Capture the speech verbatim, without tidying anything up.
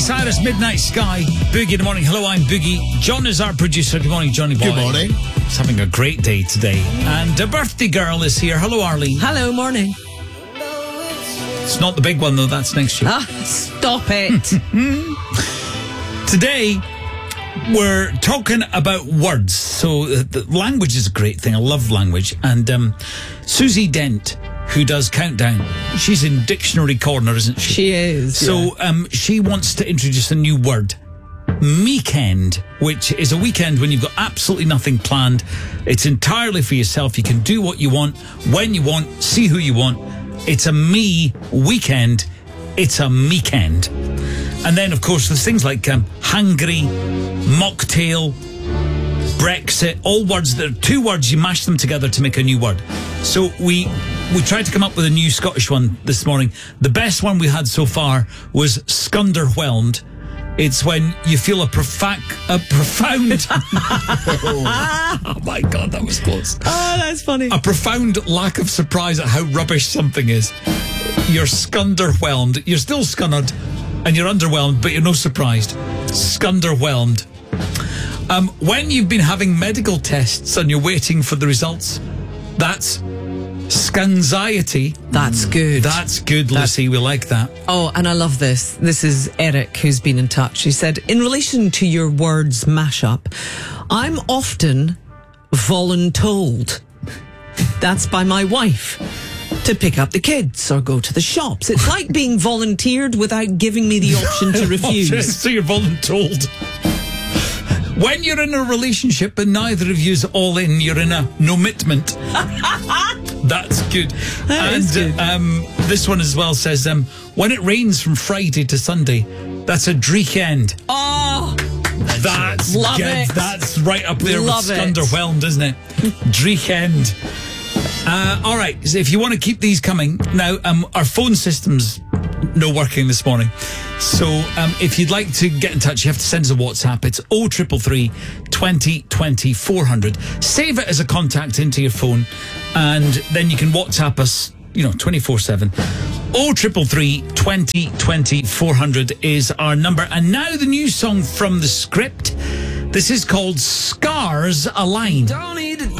Cyrus, Midnight Sky, Boogie in the morning. Hello, I'm Boogie. John is our producer. Good morning, Johnny Boy. Good morning. He's having a great day today. And a birthday girl is here. Hello, Arlene. Hello, morning. It's not the big one, though. That's next year. Ah, stop it. Today, we're talking about words. So uh, the language is a great thing. I love language. And um, Susie Dent, who does Countdown, she's in Dictionary Corner, isn't she? She is. So yeah. um, she wants to introduce a new word. Meekend, which is a weekend when you've got absolutely nothing planned. It's entirely for yourself. You can do what you want, when you want, see who you want. It's a me weekend. It's a meekend. And then, of course, there's things like um, hangry, mocktail, Brexit, all words that are two words, you mash them together to make a new word. So we we tried to come up with a new Scottish one this morning. The best one we had so far was scunderwhelmed. It's when you feel a, profa- a profound... oh my God, that was close. Oh, that's funny. A profound lack of surprise at how rubbish something is. You're scunderwhelmed. You're still scunnered and you're underwhelmed, but you're no surprised. Scunderwhelmed. Um, when you've been having medical tests and you're waiting for the results, that's scanxiety. That's good. That's good, Lucy. We like that. Oh, and I love this. This is Eric who's been in touch. He said, in relation to your words mashup, I'm often voluntold. That's by my wife. To pick up the kids or go to the shops. It's like being volunteered without giving me the option to refuse. So you're voluntold. When you're in a relationship and neither of you's all in, you're in a nomitment. That's good. That and is good. Um, this one as well says, um, when it rains from Friday to Sunday, that's a dreekend. Oh, That's Love good. it. That's right up there Love with it. scunderwhelmed, isn't it? Dreekend. Uh, all right, so if you want to keep these coming, now um, our phone system's no working this morning. So um, if you'd like to get in touch, you have to send us a WhatsApp. It's oh three three three, twenty, twenty, four hundred. Save it as a contact into your phone, and then you can WhatsApp us, you know, twenty-four seven. oh three three three, twenty, twenty, four hundred is our number. And now the new song from The Script. This is called Scars Align. Don't need to